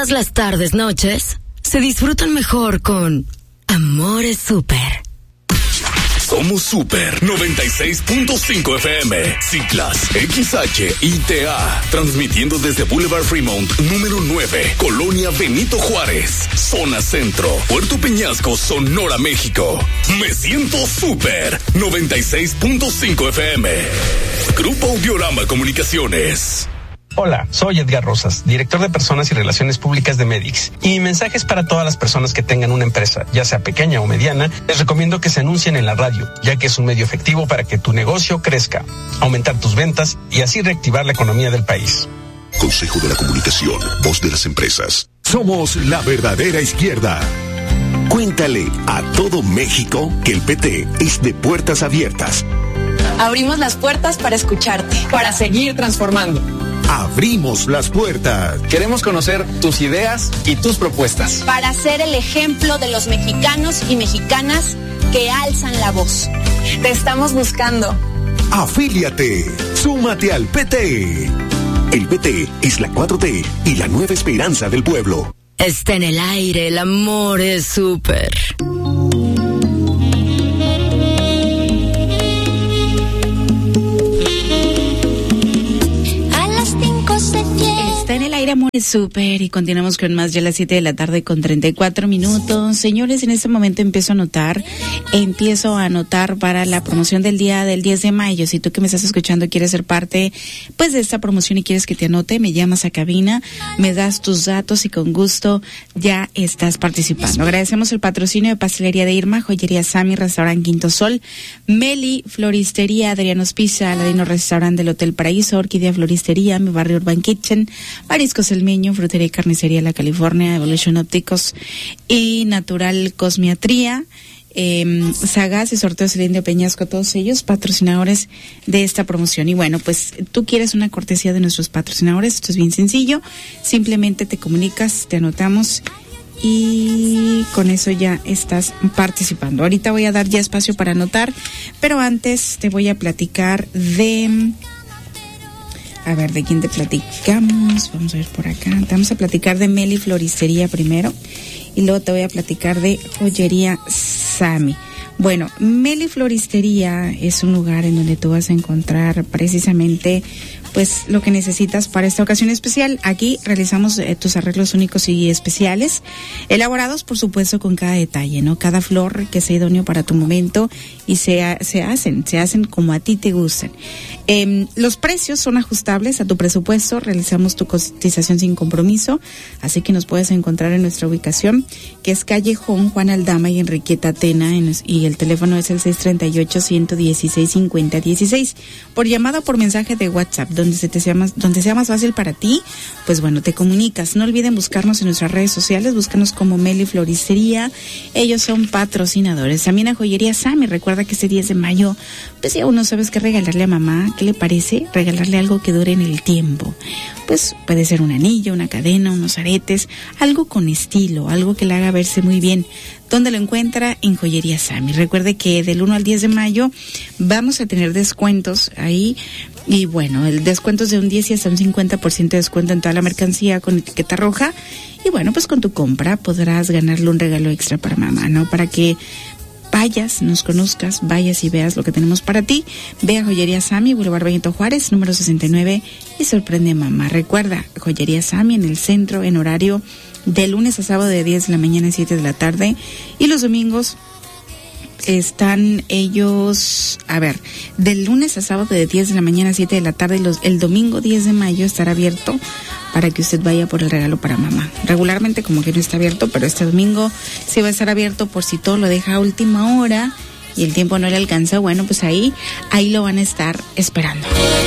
Además, las tardes, noches se disfrutan mejor con Amores Súper. Somos Super 96.5 FM, Ciclas, XHITA, transmitiendo desde Boulevard Fremont, número 9, Colonia Benito Juárez, Zona Centro, Puerto Peñasco, Sonora, México. Me siento Super 96.5 FM. Grupo Audiorama Comunicaciones. Hola, soy Edgar Rosas, director de Personas y Relaciones Públicas de Medix. Y mi mensaje es para todas las personas que tengan una empresa, ya sea pequeña o mediana. Les recomiendo que se anuncien en la radio, ya que es un medio efectivo para que tu negocio crezca, aumentar tus ventas y así reactivar la economía del país. Consejo de la Comunicación, voz de las empresas. Somos la verdadera izquierda. Cuéntale a todo México que el PT es de puertas abiertas. Abrimos las puertas para escucharte, para seguir transformando. Abrimos las puertas. Queremos conocer tus ideas y tus propuestas. Para ser el ejemplo de los mexicanos y mexicanas que alzan la voz. Te estamos buscando. Afíliate. Súmate al PT. El PT es la 4T y la nueva esperanza del pueblo. Está en el aire, el amor es súper. Está en el aire, amor es súper, y continuamos con más ya a las 7 de la tarde con 34 minutos. Señores, en este momento empiezo a anotar para la promoción del día del 10 de mayo. Si tú que me estás escuchando quieres ser parte pues de esta promoción y quieres que te anote, me llamas a cabina, me das tus datos y con gusto ya estás participando. Agradecemos el patrocinio de Pastelería de Irma, Joyería Sammy, Restaurante Quinto Sol, Meli, Floristería Adrianos Pizza, Aladino Restaurante del Hotel Paraíso, Orquídea Floristería, Mi Barrio Urban Kitchen, Mariscos El Meño, Frutería y Carnicería La California, Evolution Ópticos y Natural Cosmiatría, Sagaz y Sorteos El Indio Peñasco, todos ellos patrocinadores de esta promoción. Y bueno, pues tú quieres una cortesía de nuestros patrocinadores, esto es bien sencillo, simplemente te comunicas, te anotamos y con eso ya estás participando. Ahorita voy a dar ya espacio para anotar, pero antes te voy a platicar de... A ver, ¿de quién te platicamos? Vamos a ver por acá. Te vamos a platicar de Meli Floristería primero y luego te voy a platicar de Joyería Sammy. Bueno, Meli Floristería es un lugar en donde tú vas a encontrar precisamente pues lo que necesitas para esta ocasión especial. Aquí realizamos tus arreglos únicos y especiales, elaborados por supuesto con cada detalle, ¿no? Cada flor que sea idóneo para tu momento y se hacen como a ti te gustan. Los precios son ajustables a tu presupuesto, realizamos tu cotización sin compromiso, así que nos puedes encontrar en nuestra ubicación, que es Callejón Juan Aldama y Enriqueta Tena, y el teléfono es el 638-116-5016. Por llamada o por mensaje de WhatsApp, donde sea más fácil para ti, pues bueno, te comunicas. No olviden buscarnos en nuestras redes sociales, búscanos como Meli Floristería, ellos son patrocinadores. También a Joyería Sammy, recuerda que este 10 de mayo, pues ya uno sabes qué regalarle a mamá. ¿Qué le parece? Regalarle algo que dure en el tiempo. Pues puede ser un anillo, una cadena, unos aretes, algo con estilo, algo que le haga verse muy bien. ¿Dónde lo encuentra? En Joyería Sammy. Recuerde que del 1 al 10 de mayo vamos a tener descuentos ahí. Y bueno, el descuento es de un 10 y hasta un 50% de descuento en toda la mercancía con etiqueta roja. Y bueno, pues con tu compra podrás ganarle un regalo extra para mamá, ¿no? Para que vayas, nos conozcas, vayas y veas lo que tenemos para ti. Ve a Joyería Sammy, Boulevard Benito Juárez, número 69, y sorprende a mamá. Recuerda, Joyería Sammy en el centro, en horario de lunes a sábado de 10 de la mañana a 7 de la tarde. Y los domingos están ellos, del lunes a sábado de 10 de la mañana a 7 de la tarde. El domingo 10 de mayo estará abierto para que usted vaya por el regalo para mamá. Regularmente como que no está abierto, pero este domingo sí va a estar abierto por si todo lo deja a última hora y el tiempo no le alcanza. Bueno, pues ahí lo van a estar esperando.